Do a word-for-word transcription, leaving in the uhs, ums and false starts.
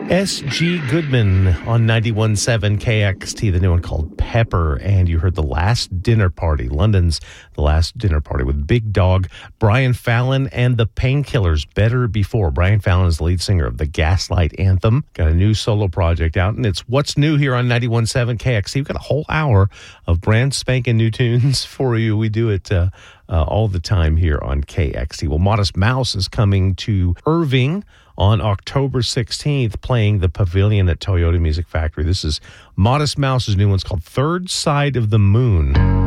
S G. Goodman on ninety-one point seven K X T, the new one called Pepper. And you heard The Last Dinner Party, London's The Last Dinner Party with Big Dog, Brian Fallon, and the Painkillers, Better Before. Brian Fallon is the lead singer of the Gaslight Anthem. Got a new solo project out, and it's What's New here on ninety-one point seven K X T. We've got a whole hour of brand spanking new tunes for you. We do it uh, uh, all the time here on K X T. Well, Modest Mouse is coming to Irving on October sixteenth, playing the Pavilion at Toyota Music Factory. This is Modest Mouse's new one. It's called Third Side of the Moon.